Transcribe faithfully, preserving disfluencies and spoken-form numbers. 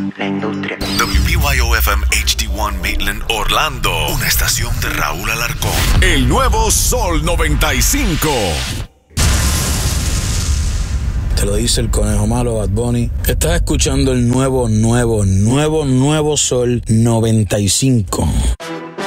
La industria. W B Y O F M H D uno Maitland, Orlando. Una estación de Raúl Alarcón. El nuevo Sol noventa y cinco. Te lo dice el conejo malo, Bad Bunny. Estás escuchando el nuevo, nuevo, nuevo, nuevo Sol noventa y cinco.